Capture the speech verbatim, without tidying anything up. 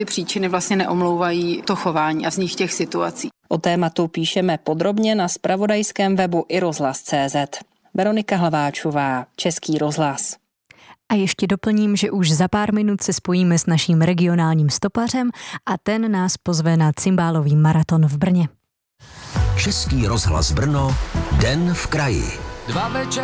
Ty příčiny vlastně neomlouvají to chování a vznik těch situací. O tématu píšeme podrobně na zpravodajském webu i rozhlas tečka cé zet. Veronika Hlaváčová, Český rozhlas. A ještě doplním, že už za pár minut se spojíme s naším regionálním stopařem a ten nás pozve na cymbálový maraton v Brně. Český rozhlas Brno, Den v kraji. Dva večer